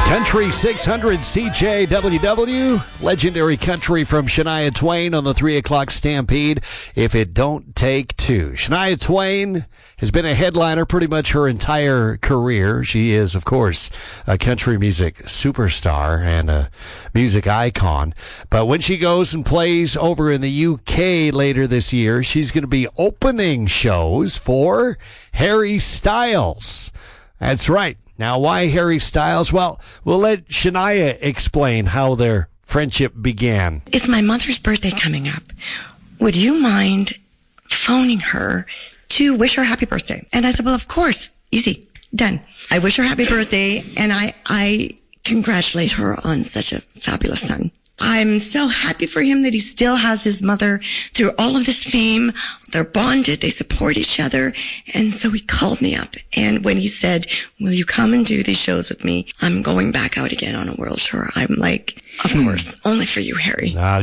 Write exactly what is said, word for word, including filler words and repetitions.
Country six hundred C J W W, legendary country from Shania Twain on the three o'clock Stampede. If it don't take two. Shania Twain has been a headliner pretty much her entire career. She is, of course, a country music superstar and a music icon. But when she goes and plays over in the U K later this year, she's going to be opening shows for Harry Styles. That's right. Now, why Harry Styles? Well, we'll let Shania explain how their friendship began. It's my mother's birthday coming up. Would you mind phoning her to wish her happy birthday? And I said, well, of course. Easy. Done. I wish her happy birthday, and I, I congratulate her on such a fabulous son. I'm so happy for him that he still has his mother through all of this fame. They're bonded. They support each other. And so he called me up. And when he said, will you come and do these shows with me? I'm going back out again on a world tour. I'm like, of course, only for you, Harry. Uh,